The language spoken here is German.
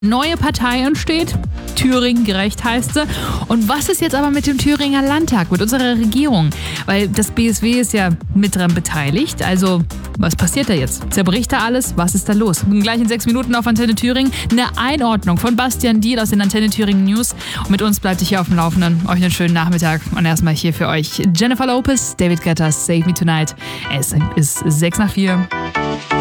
Neue Partei entsteht. Thüringen gerecht heißt sie. Und was ist jetzt aber mit dem Thüringer Landtag, mit unserer Regierung? Weil das BSW ist ja mit dran beteiligt. Also, was passiert da jetzt? Zerbricht da alles? Was ist da los? Gleich in 6 Minuten auf Antenne Thüringen eine Einordnung von Bastian Diel aus den Antenne Thüringen News. Und mit uns bleibt ihr hier auf dem Laufenden. Euch einen schönen Nachmittag. Und erstmal hier für euch Jennifer Lopez, David Guetta, Save Me Tonight. Es ist 3:06.